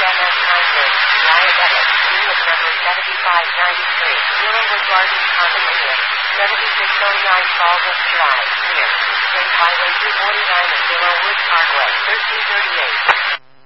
WMS Conference, Diabetic, unit number 7593, Willowwood Gardens Condominium, 7609 Fallbrook Drive, near State Highway 249 and Willowwood Parkway, 1338.